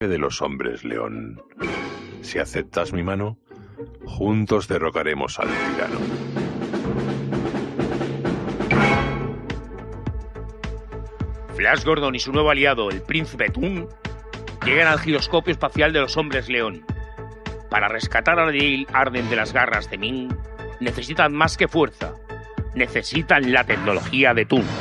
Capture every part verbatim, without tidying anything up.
de los hombres león. Si aceptas mi mano, juntos derrocaremos al tirano. Flash Gordon y su nuevo aliado, el príncipe Toon, llegan al giroscopio espacial de los hombres león. Para rescatar a Dale Arden de las garras de Ming, necesitan más que fuerza. Necesitan la tecnología de Toon.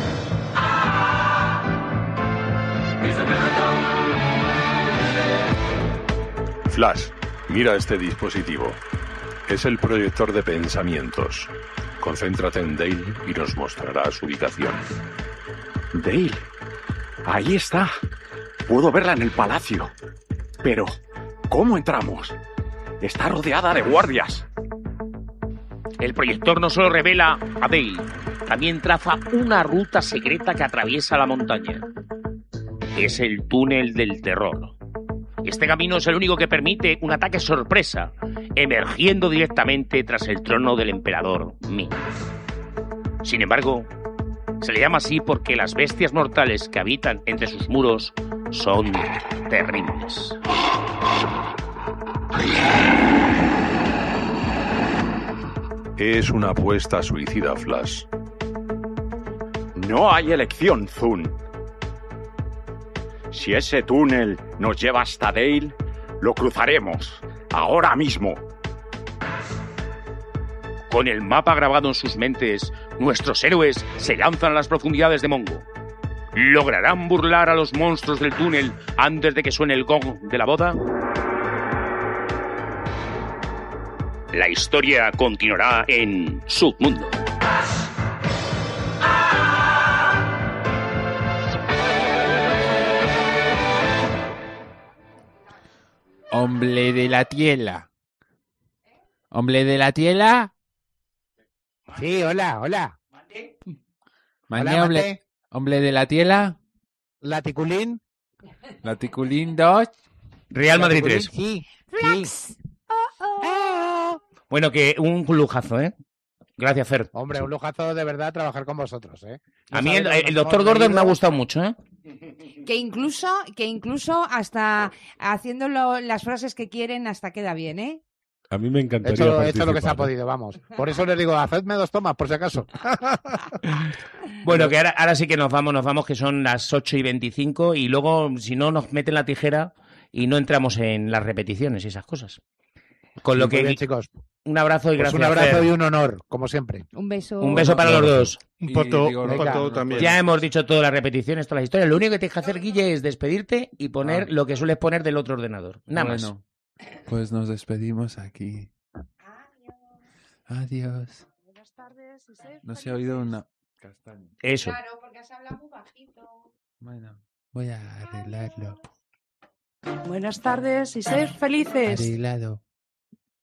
Flash, mira este dispositivo. Es el proyector de pensamientos. Concéntrate en Dale y nos mostrará su ubicación. Dale, ahí está. Puedo verla en el palacio. Pero, ¿cómo entramos? Está rodeada de guardias. El proyector no solo revela a Dale, también traza una ruta secreta que atraviesa la montaña. Es el túnel del terror. Este camino es el único que permite un ataque sorpresa, emergiendo directamente tras el trono del emperador Ming. Sin embargo, se le llama así porque las bestias mortales que habitan entre sus muros son terribles. Es una apuesta suicida, Flash. No hay elección, Toon. Si ese túnel nos lleva hasta Dale, lo cruzaremos, ahora mismo. Con el mapa grabado en sus mentes, nuestros héroes se lanzan a las profundidades de Mongo. ¿Lograrán burlar a los monstruos del túnel antes de que suene el gong de la boda? La historia continuará en Submundo. Hombre de la tierra. Hombre de la tierra. Sí, hola, hola. Mañé, Hola, hombre, Mate. hombre de la tierra. Laticulín. Laticulín dos. Real Madrid Laticulín, tres. Sí, sí. Bueno, que un lujazo, ¿eh? Gracias, Fer. Hombre, un lujazo de verdad trabajar con vosotros, ¿eh? No A mí el, sabéis lo el que doctor hemos Gordon me ha leído. gustado mucho, ¿eh? Que incluso, que incluso hasta haciendo lo- las frases que quieren hasta queda bien, ¿eh? A mí me He encantaría hecho, he hecho lo que se ha participar, ¿eh? podido, vamos. Por eso les digo, hacedme dos tomas, por si acaso. Bueno, que ahora, ahora sí que nos vamos, nos vamos, que son las ocho y veinticinco, y luego, si no, nos meten la tijera y no entramos en las repeticiones y esas cosas. Con lo Muy que, bien, chicos. un abrazo y Pues gracias. un abrazo Fer. y un honor, como siempre. Un beso. Un beso para los dos. Un poto, digo, un venga, poto también. Ya hemos dicho todas las repeticiones, todas las historias. Lo único que tienes que hacer, Guille, es despedirte y poner Ah. lo que sueles poner del otro ordenador. Nada más. Bueno, pues nos despedimos aquí. Adiós. Buenas tardes y sed No se ha oído una castaña. Eso. Claro, porque has hablado muy bajito. Bueno, voy a arreglarlo. Buenas tardes y sed felices. Arreglado.